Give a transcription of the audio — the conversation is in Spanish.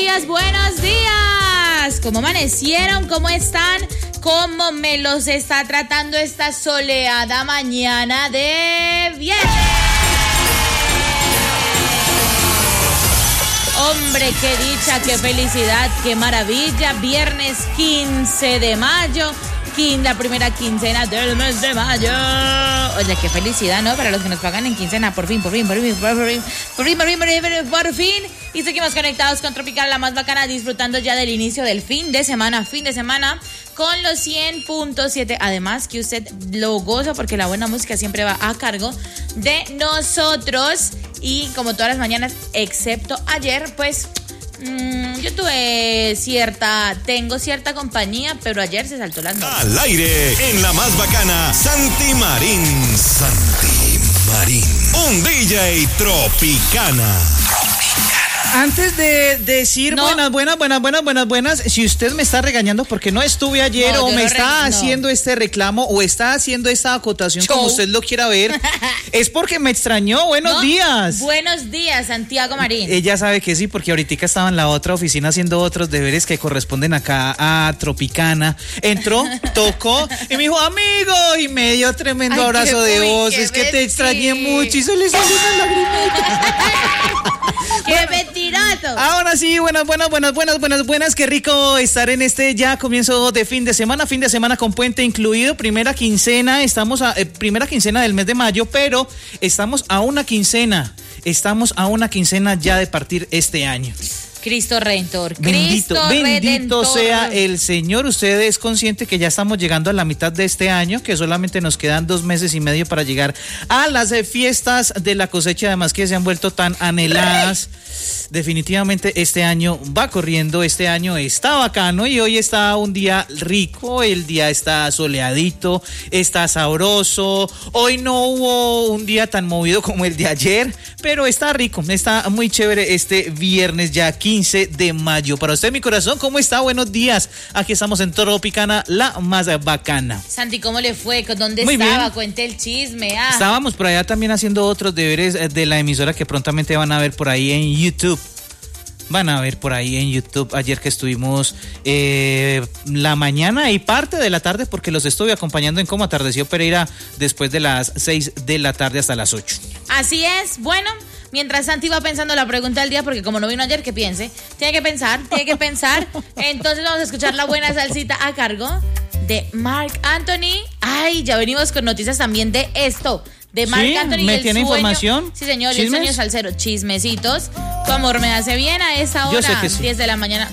días, buenos días. ¿Cómo amanecieron? ¿Cómo están? ¿Cómo me los está tratando esta soleada mañana de viernes? Hombre, qué dicha, qué felicidad, qué maravilla. Viernes 15 de mayo. La primera quincena del mes de mayo. Oye, qué felicidad, ¿no? Para los que nos pagan en quincena, por fin. Y seguimos conectados con Tropical, la más bacana, disfrutando ya del inicio del fin de semana con los 100.7. Además que usted lo goza porque la buena música siempre va a cargo de nosotros. Y como todas las mañanas, excepto ayer, pues... yo tengo cierta compañía, pero ayer se saltó las notas. Al aire, en la más bacana, Santi Marín. Un DJ Tropicana. Antes de decir buenas, si usted me está regañando porque no estuve ayer o me está haciendo este reclamo o está haciendo esta acotación como usted lo quiera ver, es porque me extrañó. Buenos días. Buenos días, Santiago Marín. Ella sabe que sí, porque ahorita estaba en la otra oficina haciendo otros deberes que corresponden acá a Tropicana. Entró, tocó y me dijo, amigo, y me dio tremendo abrazo de voz. Es que te extrañé mucho y se le salió una lagrimita. ¡Qué mentiroso! Ahora sí, buenas, qué rico estar en este ya comienzo de fin de semana con puente incluido, primera quincena del mes de mayo, pero estamos a una quincena ya de partir este año. Cristo Redentor. Bendito sea el Señor. Usted es consciente que ya estamos llegando a la mitad de este año, que solamente nos quedan 2 meses y medio para llegar a las fiestas de la cosecha, además que se han vuelto tan anheladas. Definitivamente este año va corriendo, este año está bacano y hoy está un día rico, el día está soleadito, está sabroso. Hoy no hubo un día tan movido como el de ayer, pero está rico, está muy chévere este viernes ya 15 de mayo. Para usted, mi corazón, ¿cómo está? Buenos días. Aquí estamos en Tropicana, la más bacana. Santi, ¿cómo le fue? ¿Dónde muy estaba? Bien. Cuente el chisme. Estábamos por allá también haciendo otros deberes de la emisora que prontamente van a ver por ahí en YouTube. Ayer que estuvimos la mañana y parte de la tarde, porque los estuve acompañando en Cómo Atardeció Pereira después de las 6 de la tarde hasta las 8. Así es. Bueno, mientras Santi va pensando la pregunta del día, porque como no vino ayer, que piense, tiene que pensar. Entonces vamos a escuchar la buena salsita a cargo de Marc Anthony. Ay, ya venimos con noticias también de esto. De Marc Anthony. ¿Me tiene información? Sí, señor, el sueño salsero. Chismecitos. Tu amor me hace bien a esa hora. Yo sé que sí. 10 de la mañana.